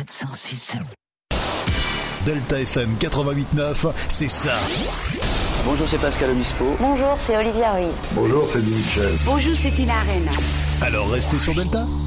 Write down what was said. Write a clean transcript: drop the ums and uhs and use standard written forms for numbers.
106.7. Delta FM 88.9, c'est ça. Bonjour, c'est Pascal Obispo. Bonjour, c'est Olivia Ruiz. Bonjour, c'est Louis Michel. Bonjour, c'est Tina Arena. Alors restez sur Delta.